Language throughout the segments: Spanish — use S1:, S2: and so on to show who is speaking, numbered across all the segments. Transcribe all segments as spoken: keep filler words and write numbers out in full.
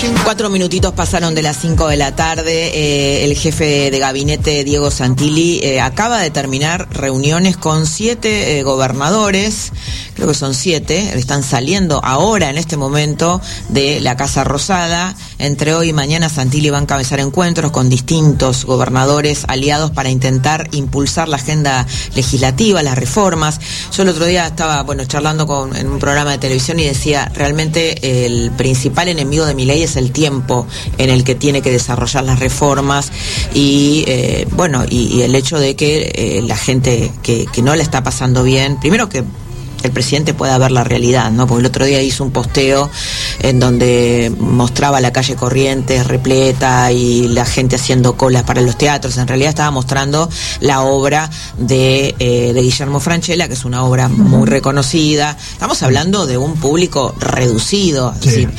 S1: Cuatro minutitos pasaron de las cinco de la tarde. Eh, el jefe de gabinete, Diego Santilli, eh, acaba de terminar reuniones con siete eh, gobernadores, creo que son siete, están saliendo ahora en este momento de la Casa Rosada. Entre hoy y mañana Santilli va a encabezar encuentros con distintos gobernadores aliados para intentar impulsar la agenda legislativa, las reformas. Yo el otro día estaba, bueno, charlando con, en un programa de televisión y decía, realmente el principal enemigo de Milei es el tiempo en el que tiene que desarrollar las reformas y eh, bueno, y, y el hecho de que eh, la gente que, que no le está pasando bien, primero que el presidente pueda ver la realidad, ¿no? Porque el otro día hizo un posteo en donde mostraba la calle Corrientes repleta y la gente haciendo colas para los teatros. En realidad estaba mostrando la obra de, eh, de Guillermo Francella, que es una obra muy reconocida. Estamos hablando de un público reducido. Sí. Decir,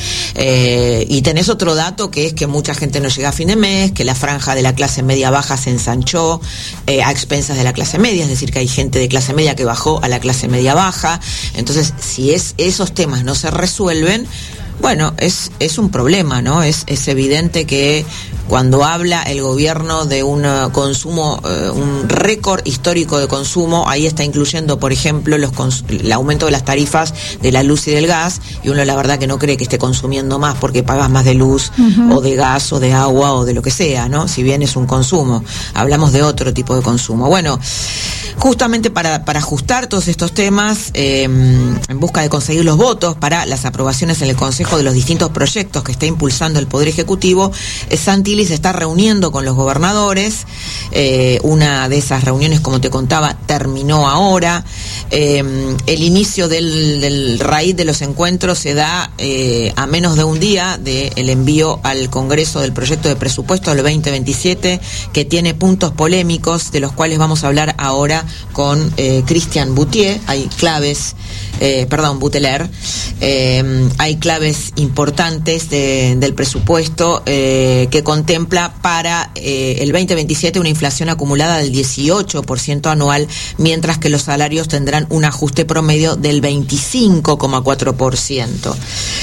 S1: eh, y tenés otro dato, que es que mucha gente no llega a fin de mes, que la franja de la clase media-baja se ensanchó eh, a expensas de la clase media, es decir, que hay gente de clase media que bajó a la clase media-baja. Entonces, si es, esos temas no se resuelven, bueno, es, es un problema, ¿no? Es, es evidente que cuando habla el gobierno de un consumo, eh, un récord histórico de consumo, ahí está incluyendo, por ejemplo, los cons- el aumento de las tarifas de la luz y del gas, y uno la verdad que no cree que esté consumiendo más porque pagas más de luz, uh-huh, o de gas o de agua o de lo que sea, ¿no? Si bien es un consumo, hablamos de otro tipo de consumo. Bueno, justamente para, para ajustar todos estos temas, eh, en busca de conseguir los votos para las aprobaciones en el Consejo de los distintos proyectos que está impulsando el Poder Ejecutivo, eh, Santilli se está reuniendo con los gobernadores. Eh, una de esas reuniones, como te contaba, terminó ahora. Eh, el inicio del, del raíz de los encuentros se da eh, a menos de un día del envío al Congreso del proyecto de presupuesto del veinte veintisiete, que tiene puntos polémicos, de los cuales vamos a hablar ahora con eh, Cristian Boutier. Hay claves, eh, perdón, Buteler, eh, hay claves importantes de, del presupuesto eh, que contempla para eh, el veinte veintisiete una inflación acumulada del dieciocho por ciento anual, mientras que los salarios tendrán un ajuste promedio del veinticinco coma cuatro por ciento.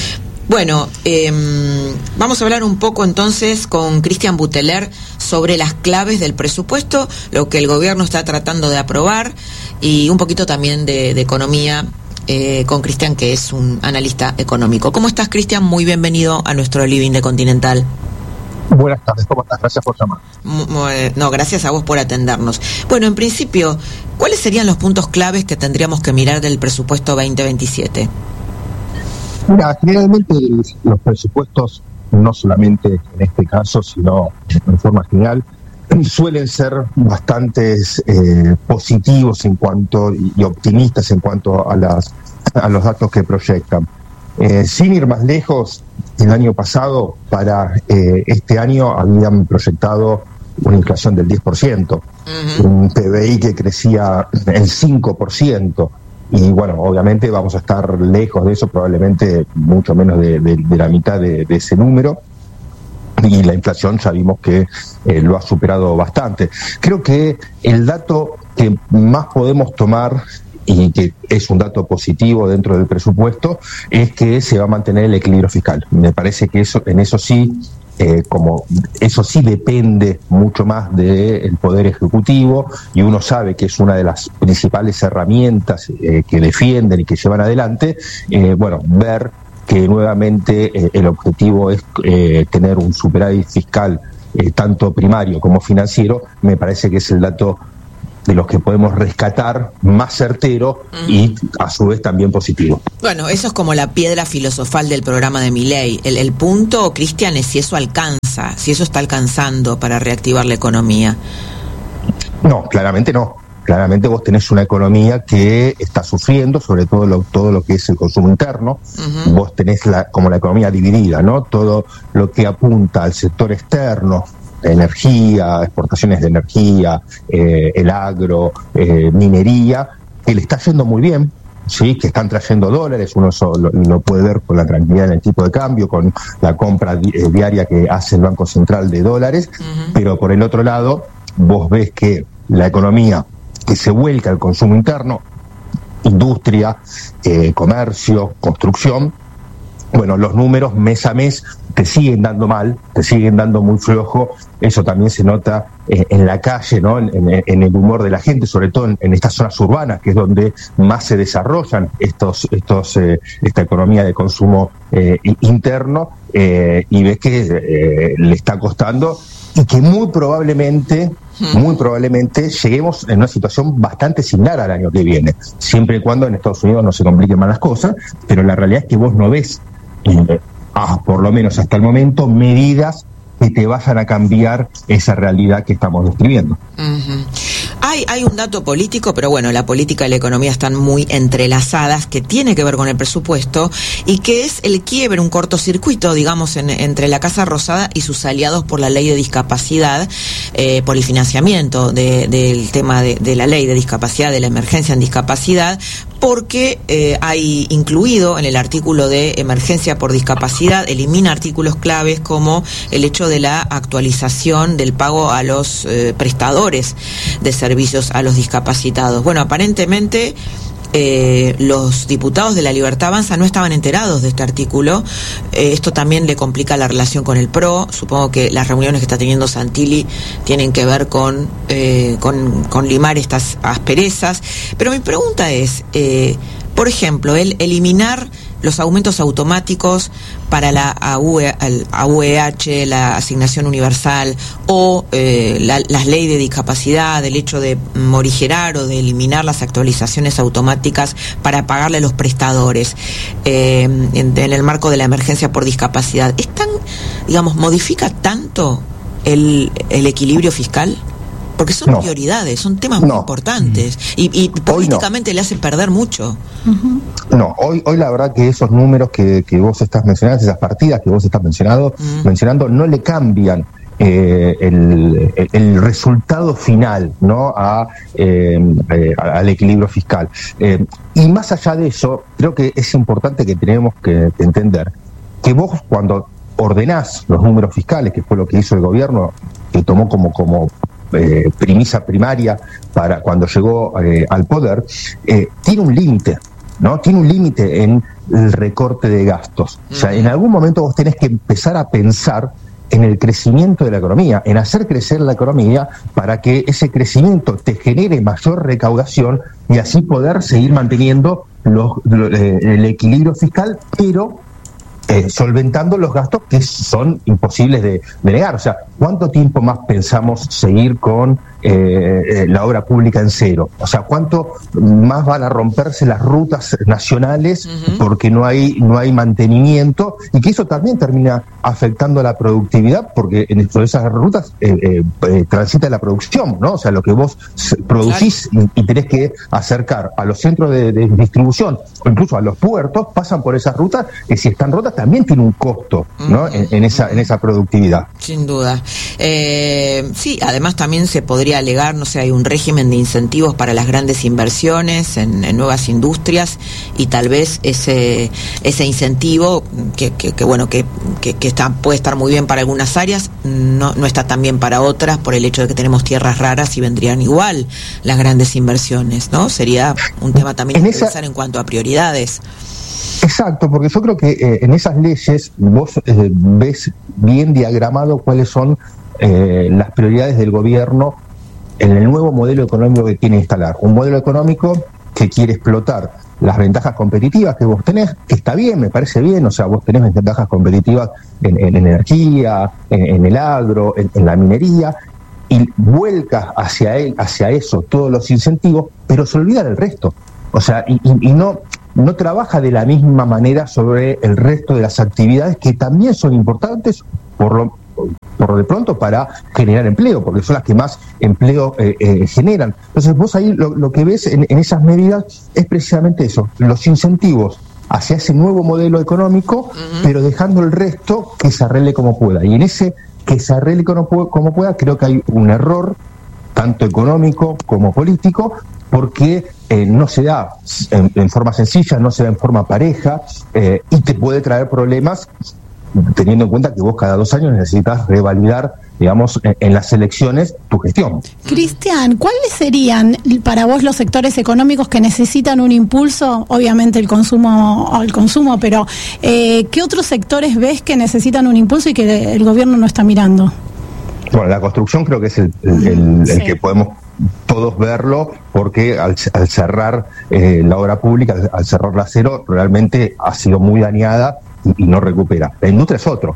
S1: Bueno, eh, vamos a hablar un poco entonces con Cristian Buteler sobre las claves del presupuesto, lo que el gobierno está tratando de aprobar y un poquito también de, de economía eh, con Cristian, que es un analista económico. ¿Cómo estás, Cristian? Muy bienvenido a nuestro Living de Continental.
S2: Buenas tardes, ¿cómo estás? Gracias por llamar.
S1: No, gracias a vos por atendernos. Bueno, en principio, ¿cuáles serían los puntos claves que tendríamos que mirar del presupuesto veinte veintisiete?
S2: Mira, generalmente los presupuestos, no solamente en este caso, sino en forma general, suelen ser bastante eh, positivos en cuanto y optimistas en cuanto a las a los datos que proyectan. Eh, sin ir más lejos, el año pasado, para eh, este año, habían proyectado una inflación del diez por ciento, uh-huh, un P B I que crecía el cinco por ciento. Y bueno, obviamente vamos a estar lejos de eso, probablemente mucho menos de, de, de la mitad de, de ese número. Y la inflación ya vimos que eh, lo ha superado bastante. Creo que el dato que más podemos tomar, y que es un dato positivo dentro del presupuesto, es que se va a mantener el equilibrio fiscal. Me parece que eso, en eso sí, eh, como eso sí depende mucho más del Poder Ejecutivo, y uno sabe que es una de las principales herramientas eh, que defienden y que llevan adelante. Eh, bueno, ver que nuevamente eh, el objetivo es eh, tener un superávit fiscal eh, tanto primario como financiero, me parece que es el dato de los que podemos rescatar más certero y a su vez también positivo.
S1: Bueno, eso es como la piedra filosofal del programa de Milei. El, el punto, Cristian, es si eso alcanza, si eso está alcanzando para reactivar la economía.
S2: No, claramente no. Claramente vos tenés una economía que está sufriendo, sobre todo lo, todo lo que es el consumo interno. Uh-huh. Vos tenés la, como la economía dividida, ¿no? Todo lo que apunta al sector externo, energía, exportaciones de energía, eh, el agro, eh, minería, que le está yendo muy bien, sí, que están trayendo dólares, uno eso lo, lo puede ver con la tranquilidad en el tipo de cambio, con la compra di- eh, diaria que hace el Banco Central de dólares, uh-huh, pero por el otro lado, vos ves que la economía que se vuelca al consumo interno, industria, eh, comercio, construcción, bueno, los números mes a mes te siguen dando mal, te siguen dando muy flojo. Eso también se nota eh, en la calle, ¿no? En, en, en el humor de la gente, sobre todo en, en estas zonas urbanas, que es donde más se desarrollan estos, estos, eh, esta economía de consumo eh, interno, eh, y ves que eh, le está costando y que muy probablemente, muy probablemente lleguemos en una situación bastante similar al año que viene, siempre y cuando en Estados Unidos no se compliquen más las cosas, pero la realidad es que vos no ves, eh, ah, por lo menos hasta el momento, medidas que te vayan a cambiar esa realidad que estamos describiendo.
S1: Uh-huh. Hay, hay un dato político, pero bueno, la política y la economía están muy entrelazadas, que tiene que ver con el presupuesto y que es el quiebre, un cortocircuito, digamos, en, entre la Casa Rosada y sus aliados por la ley de discapacidad, eh, por el financiamiento de, del tema de, de la ley de discapacidad, de la emergencia en discapacidad, porque eh, hay incluido en el artículo de emergencia por discapacidad, elimina artículos claves como el hecho de la actualización del pago a los eh, prestadores de servicios a los discapacitados. Bueno, aparentemente eh, los diputados de La Libertad Avanza no estaban enterados de este artículo. Eh, esto también le complica la relación con el P R O. Supongo que las reuniones que está teniendo Santilli tienen que ver con, eh, con, con limar estas asperezas. Pero mi pregunta es, eh, por ejemplo, el eliminar los aumentos automáticos para la A U E H, la asignación universal, o eh, la, las leyes de discapacidad, el hecho de morigerar o de eliminar las actualizaciones automáticas para pagarle a los prestadores eh, en, en el marco de la emergencia por discapacidad, ¿es tan, digamos, modifica tanto el, el equilibrio fiscal? Porque son no. prioridades, son temas no. muy importantes y, y políticamente no. le hace perder mucho.
S2: Uh-huh. No, hoy hoy la verdad que esos números que, que vos estás mencionando, esas partidas que vos estás mencionando, uh-huh. mencionando no le cambian eh, el, el, el resultado final, ¿no? a eh, eh, al equilibrio fiscal. Eh, y más allá de eso, creo que es importante que tenemos que, que entender que vos cuando ordenás los números fiscales, que fue lo que hizo el gobierno, que tomó como como Eh, premisa primaria para cuando llegó eh, al poder, eh, tiene un límite, ¿no? Tiene un límite en el recorte de gastos. O sea, en algún momento vos tenés que empezar a pensar en el crecimiento de la economía, en hacer crecer la economía para que ese crecimiento te genere mayor recaudación y así poder seguir manteniendo los, los, eh, el equilibrio fiscal, pero Eh, solventando los gastos que son imposibles de, de negar. O sea, ¿cuánto tiempo más pensamos seguir con eh, eh, la obra pública en cero? O sea, ¿cuánto más van a romperse las rutas nacionales uh-huh. porque no hay no hay mantenimiento? Y que eso también termina afectando la productividad, porque en esas rutas eh, eh, eh, transita la producción, ¿no? O sea, lo que vos producís claro. y, y tenés que acercar a los centros de, de distribución o incluso a los puertos, pasan por esas rutas que si están rotas también tiene un costo, ¿no? Uh-huh. en, en esa en esa productividad.
S1: Sin duda. Eh, sí, además también se podría alegar, no sé, hay un régimen de incentivos para las grandes inversiones en, en nuevas industrias y tal vez ese ese incentivo que, que, que bueno que, que, que está puede estar muy bien para algunas áreas, no no está tan bien para otras por el hecho de que tenemos tierras raras y vendrían igual las grandes inversiones, ¿no? Sería un tema también a pensar en cuanto a prioridades.
S2: Exacto, porque yo creo que eh, en esas leyes vos eh, ves bien diagramado cuáles son eh, las prioridades del gobierno en el nuevo modelo económico que quiere instalar. Un modelo económico que quiere explotar las ventajas competitivas que vos tenés, que está bien, me parece bien, o sea, vos tenés ventajas competitivas en, en energía, en, en el agro, en, en la minería, y vuelca hacia él, hacia eso todos los incentivos, pero se olvida del resto. O sea, y, y, y no... no trabaja de la misma manera sobre el resto de las actividades que también son importantes por lo, por de pronto para generar empleo, porque son las que más empleo eh, eh, generan. Entonces vos ahí lo, lo que ves en, en esas medidas es precisamente eso, los incentivos hacia ese nuevo modelo económico, uh-huh. pero dejando el resto que se arregle como pueda. Y en ese que se arregle como, como pueda creo que hay un error tanto económico como político, porque eh, no se da en, en forma sencilla, no se da en forma pareja, eh, y te puede traer problemas teniendo en cuenta que vos cada dos años necesitas revalidar digamos, en, en las elecciones tu gestión.
S3: Cristian, ¿cuáles serían para vos los sectores económicos que necesitan un impulso? Obviamente el consumo, el consumo, pero eh, ¿qué otros sectores ves que necesitan un impulso y que el gobierno no está mirando?
S2: Bueno, la construcción creo que es el, el, el, sí. el que podemos todos verlo, porque al, al cerrar eh, la obra pública, al, al cerrar la acero, realmente ha sido muy dañada y, y no recupera. La industria es otro.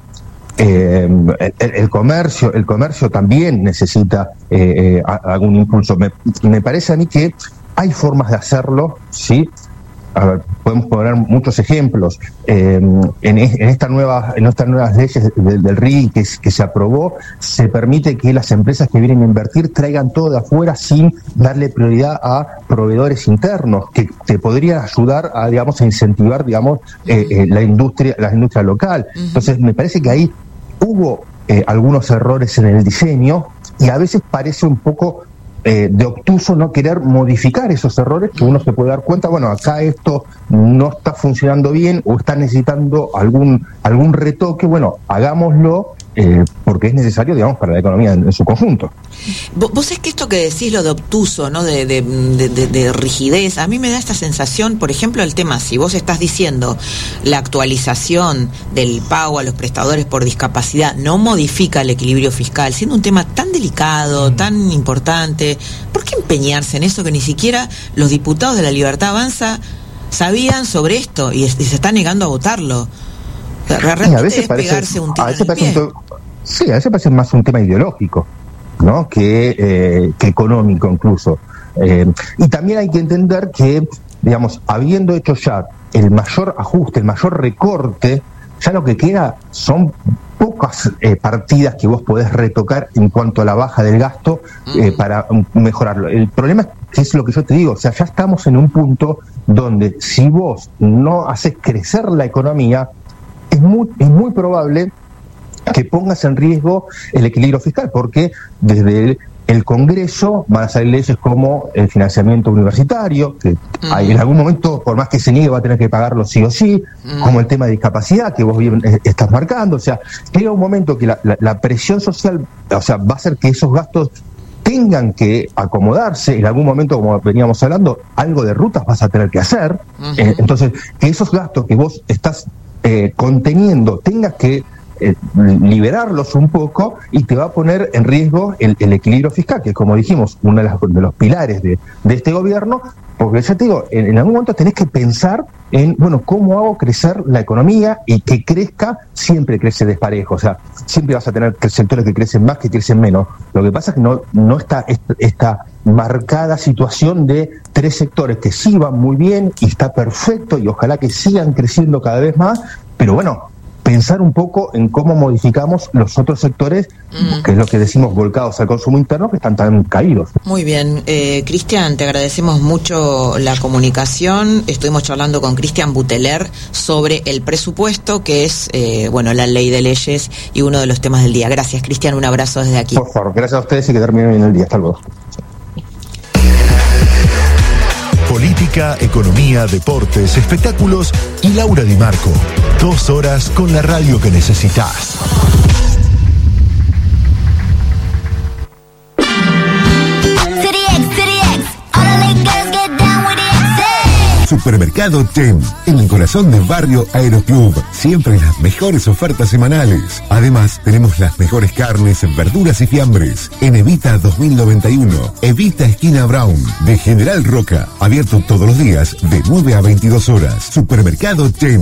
S2: Eh, el, el comercio, el comercio también necesita eh, eh, algún impulso. Me, me parece a mí que hay formas de hacerlo, ¿sí? A ver, podemos poner muchos ejemplos. Eh, en, en, esta nueva, en estas nuevas leyes del, del R I que, que se aprobó, se permite que las empresas que vienen a invertir traigan todo de afuera sin darle prioridad a proveedores internos, que te podrían ayudar a, digamos, a incentivar, digamos, eh, eh, la industria, la industria local. Entonces, me parece que ahí hubo eh, algunos errores en el diseño y a veces parece un poco Eh, de obtuso no querer modificar esos errores, que uno se puede dar cuenta, bueno, acá esto no está funcionando bien o está necesitando algún algún retoque, bueno, hagámoslo eh, porque es necesario, digamos, para la economía en, en su conjunto.
S1: Vos es que esto que decís, lo de obtuso, ¿no? De, de, de, de, de rigidez, a mí me da esta sensación, por ejemplo, el tema, si vos estás diciendo la actualización del pago a los prestadores por discapacidad no modifica el equilibrio fiscal, siendo un tema tan delicado, mm. tan importante, ¿por qué empeñarse en eso que ni siquiera los diputados de la Libertad Avanza sabían sobre esto y, y se está negando a votarlo? Realmente sí, a veces es parece, pegarse un tiro a veces parece un,
S2: sí, a veces parece más un tema ideológico, ¿no? Que, eh, que económico incluso. Eh, y también hay que entender que, digamos, habiendo hecho ya el mayor ajuste, el mayor recorte, ya lo que queda son pocas eh, partidas que vos podés retocar en cuanto a la baja del gasto eh, mm. para mejorarlo. El problema es que es lo que yo te digo, o sea, ya estamos en un punto donde si vos no haces crecer la economía, es muy, es muy probable que pongas en riesgo el equilibrio fiscal, porque desde el, el Congreso van a salir leyes como el financiamiento universitario, que uh-huh. hay, en algún momento, por más que se niegue, va a tener que pagarlo sí o sí, uh-huh. como el tema de discapacidad que vos bien eh, estás marcando. O sea, llega un momento que la, la, la presión social, o sea, va a hacer que esos gastos tengan que acomodarse. En algún momento, como veníamos hablando, algo de rutas vas a tener que hacer. Uh-huh. Eh, entonces, que esos gastos que vos estás eh, conteniendo tengas que Eh, liberarlos un poco y te va a poner en riesgo el, el equilibrio fiscal, que como dijimos, uno de, las, de los pilares de, de este gobierno, porque ya te digo, en, en algún momento tenés que pensar en, bueno, ¿cómo hago crecer la economía y que crezca? Siempre crece desparejo, o sea, siempre vas a tener sectores que crecen más, que crecen menos. Lo que pasa es que no, no está esta, esta marcada situación de tres sectores que sí van muy bien y está perfecto y ojalá que sigan creciendo cada vez más, pero bueno, pensar un poco en cómo modificamos los otros sectores, mm. que es lo que decimos, volcados al consumo interno, que están tan caídos.
S1: Muy bien. Eh, Cristian, te agradecemos mucho la comunicación. Estuvimos charlando con Cristian Buteler sobre el presupuesto, que es, eh, bueno, la ley de leyes y uno de los temas del día. Gracias, Cristian. Un abrazo desde aquí.
S2: Por favor, gracias a ustedes y que terminen bien el día. Hasta luego.
S4: Política, economía, deportes, espectáculos y Laura Di Marco. Dos horas con la radio que necesitas. Supermercado Tem, en el corazón del barrio Aeroclub. Siempre las mejores ofertas semanales. Además, tenemos las mejores carnes, verduras y fiambres. En Evita dos mil noventa y uno, Evita esquina Brown, de General Roca. Abierto todos los días, de nueve a veintidós horas. Supermercado Tem.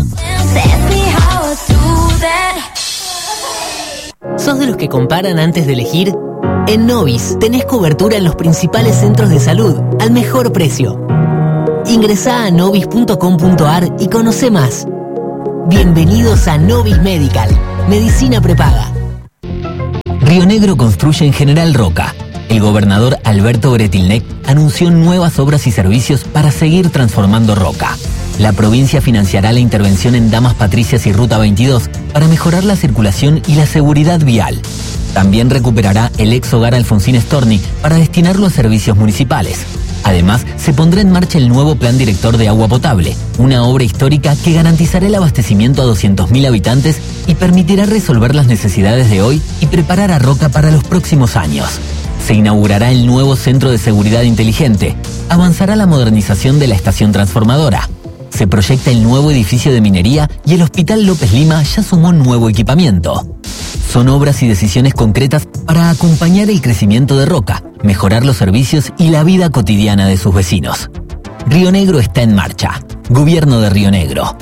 S5: ¿Sos de los que comparan antes de elegir? En Novis tenés cobertura en los principales centros de salud, al mejor precio. Ingresá a novis punto com punto ar y conoce más. Bienvenidos a Novis Medical, medicina prepaga. Río Negro construye en General Roca. El gobernador Alberto Bretilnec anunció nuevas obras y servicios para seguir transformando Roca. La provincia financiará la intervención en Damas Patricias y Ruta veintidós para mejorar la circulación y la seguridad vial. También recuperará el ex hogar Alfonsín Storni para destinarlo a servicios municipales. Además, se pondrá en marcha el nuevo Plan Director de Agua Potable, una obra histórica que garantizará el abastecimiento a doscientos mil habitantes y permitirá resolver las necesidades de hoy y preparar a Roca para los próximos años. Se inaugurará el nuevo Centro de Seguridad Inteligente, avanzará la modernización de la estación transformadora. Se proyecta el nuevo edificio de minería y el Hospital López Lima ya sumó nuevo equipamiento. Son obras y decisiones concretas para acompañar el crecimiento de Roca, mejorar los servicios y la vida cotidiana de sus vecinos. Río Negro está en marcha. Gobierno de Río Negro.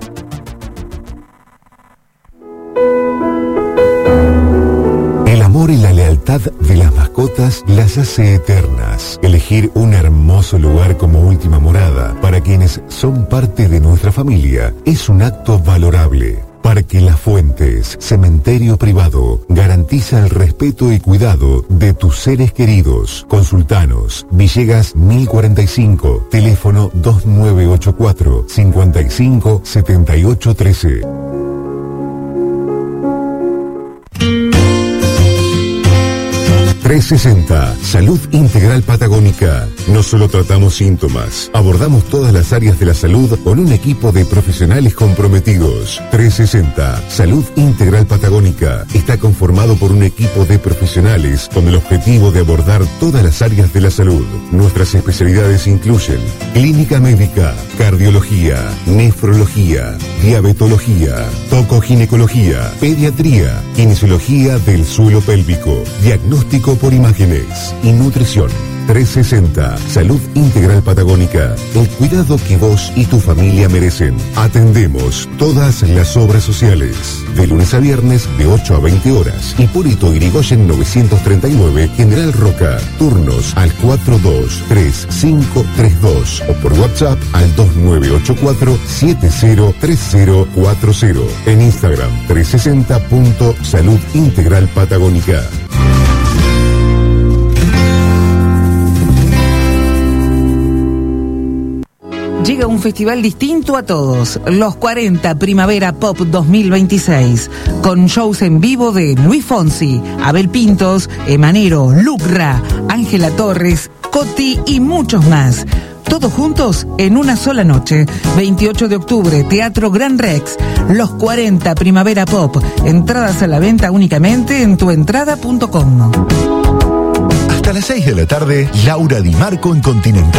S4: El amor y la lealtad de las mascotas las hace eternas. Elegir un hermoso lugar como última morada para quienes son parte de nuestra familia es un acto valorable. Parque Las Fuentes, cementerio privado, garantiza el respeto y cuidado de tus seres queridos. Consultanos, Villegas mil cuarenta y cinco, teléfono dos nueve ocho cuatro, cinco cinco, siete ocho uno tres. trescientos sesenta, Salud Integral Patagónica. No solo tratamos síntomas, abordamos todas las áreas de la salud con un equipo de profesionales comprometidos. trescientos sesenta, Salud Integral Patagónica. Está conformado por un equipo de profesionales con el objetivo de abordar todas las áreas de la salud. Nuestras especialidades incluyen clínica médica, cardiología, nefrología, diabetología, tocoginecología, pediatría, kinesiología del suelo pélvico, diagnóstico por imágenes y nutrición. trescientos sesenta, Salud Integral Patagónica. El cuidado que vos y tu familia merecen. Atendemos todas las obras sociales. De lunes a viernes de ocho a veinte horas. Hipólito Yrigoyen novecientos treinta y nueve, General Roca. Turnos al cuatro dos tres cinco tres dos o por WhatsApp al dos nueve ocho cuatro siete cero tres cero cuatro cero. En Instagram trescientos sesenta punto salud integral patagónica.
S6: Llega un festival distinto a todos, los cuarenta Primavera Pop dos mil veintiséis, con shows en vivo de Luis Fonsi, Abel Pintos, Emanero, Lucra, Ángela Torres, Coti y muchos más. Todos juntos en una sola noche. veintiocho de octubre, Teatro Gran Rex, los cuarenta Primavera Pop. Entradas a la venta únicamente en tuentrada punto com.
S7: Hasta las seis de la tarde, Laura Di Marco en Continental.